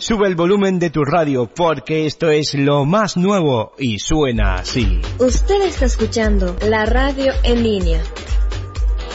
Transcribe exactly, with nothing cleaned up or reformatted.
Sube el volumen de tu radio porque esto es lo más nuevo y suena así. Usted está escuchando la radio en línea.